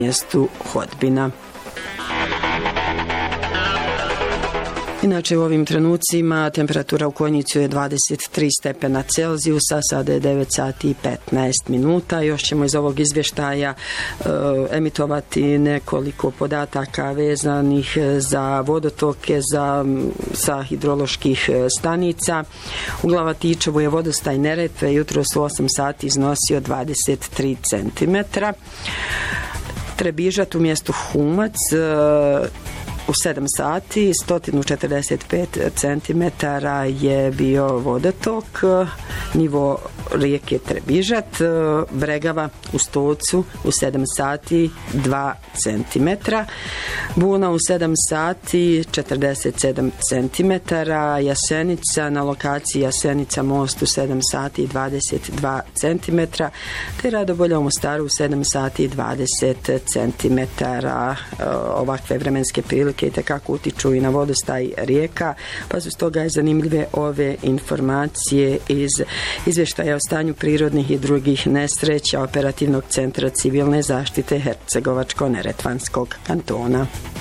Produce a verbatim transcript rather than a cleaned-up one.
mjestu Hodbina. Inače u ovim trenucima temperatura u Konjicu je dvadeset tri stepena Celzijusa, sada je devet sati i petnaest minuta. Još ćemo iz ovog izvještaja e, emitovati nekoliko podataka vezanih za vodotoke, za sa hidroloških stanica. U Glavatičevu je vodostaj Neretve jutros u osam sati iznosio dvadeset tri centimetra. Trebižat u mjestu Humac e, u sedam sati sto četrdeset pet centimetara je bio vodotok, nivo rijeke Trebižat. Bregava u Stocu u sedam sati dva centimetra, Buna u sedam sati četrdeset sedam centimetara, Jasenica na lokaciji Jasenica most u sedam sati dvadeset dva centimetra, te Radobolja u Mostaru u sedam sati dvadeset centimetara. Ovakve vremenske prilike i tekako utiču i na vodostaj rijeka, pa su stoga zanimljive ove informacije iz izvještaja o stanju prirodnih i drugih nesreća Operativnog centra civilne zaštite Hercegovačko-neretvanskog kantona.